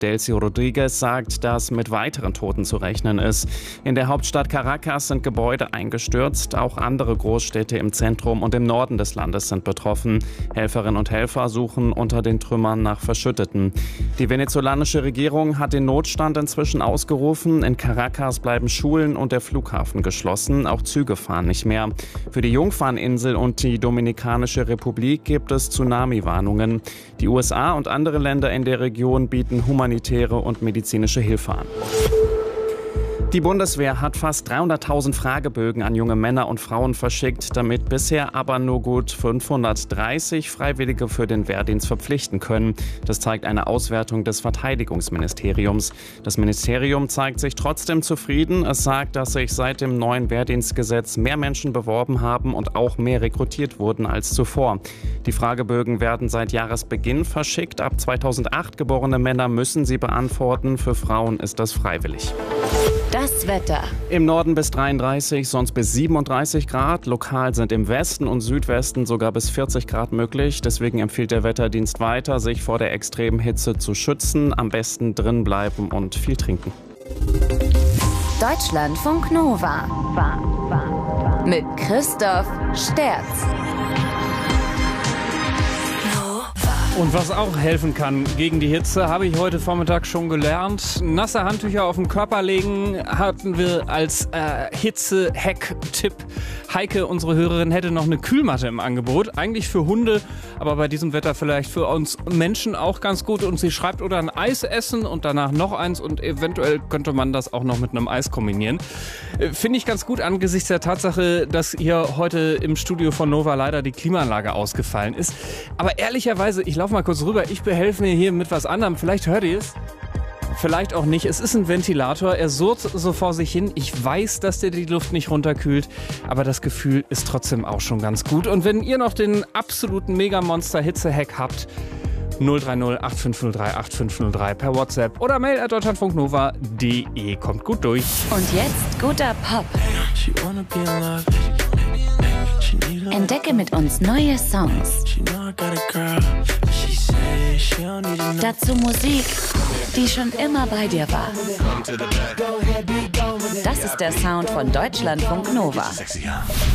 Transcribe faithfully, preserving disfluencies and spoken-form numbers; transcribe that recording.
Delcy Rodriguez sagt, dass mit weiteren Toten zu rechnen ist. In der Hauptstadt Caracas sind Gebäude eingestürzt. Auch andere Großstädte im Zentrum und im Norden des Landes sind betroffen. Helferinnen und Helfer suchen unter den Trümmern nach Verschütteten. Die venezolanische Regierung hat den Notstand inzwischen ausgerufen. In Caracas bleiben Schulen und der Flughafen geschlossen. Auch Züge fahren nicht mehr. Für die Jungferninsel und die Dominikanische Republik gibt es Tsunami-Warnungen. Die U S A und andere Länder in der Region bieten humanitäre und medizinische Hilfe an. Die Bundeswehr hat fast dreihunderttausend Fragebögen an junge Männer und Frauen verschickt, damit bisher aber nur gut fünfhundertdreißig Freiwillige für den Wehrdienst verpflichten können. Das zeigt eine Auswertung des Verteidigungsministeriums. Das Ministerium zeigt sich trotzdem zufrieden. Es sagt, dass sich seit dem neuen Wehrdienstgesetz mehr Menschen beworben haben und auch mehr rekrutiert wurden als zuvor. Die Fragebögen werden seit Jahresbeginn verschickt. Ab zweitausendacht geborene Männer müssen sie beantworten. Für Frauen ist das freiwillig. Das Wetter. Im Norden bis dreiunddreißig, sonst bis siebenunddreißig Grad. Lokal sind im Westen und Südwesten sogar bis vierzig Grad möglich. Deswegen empfiehlt der Wetterdienst weiter, sich vor der extremen Hitze zu schützen. Am besten drin bleiben und viel trinken. Deutschlandfunk Nova. Mit Christoph Sterz. Und was auch helfen kann gegen die Hitze, habe ich heute Vormittag schon gelernt. Nasse Handtücher auf den Körper legen hatten wir als äh, Hitze-Hack-Tipp. Heike, unsere Hörerin, hätte noch eine Kühlmatte im Angebot. Eigentlich für Hunde, aber bei diesem Wetter vielleicht für uns Menschen auch ganz gut. Und sie schreibt, oder ein Eis essen und danach noch eins. Und eventuell könnte man das auch noch mit einem Eis kombinieren. Äh, Finde ich ganz gut angesichts der Tatsache, dass hier heute im Studio von Nova leider die Klimaanlage ausgefallen ist. Aber ehrlicherweise, ich laufe mal kurz rüber. Ich behelfe mir hier mit was anderem. Vielleicht hört ihr es. Vielleicht auch nicht. Es ist ein Ventilator. Er surrt so vor sich hin. Ich weiß, dass der die Luft nicht runterkühlt. Aber das Gefühl ist trotzdem auch schon ganz gut. Und wenn ihr noch den absoluten Mega-Monster-Hitze-Hack habt, null drei null acht fünf null drei acht fünf null drei per WhatsApp oder Mail at deutschlandfunknova punkt de. Kommt gut durch. Und jetzt guter Pop. Entdecke mit uns neue Songs. Dazu Musik, die schon immer bei dir war. Das ist der Sound von Deutschlandfunk Nova.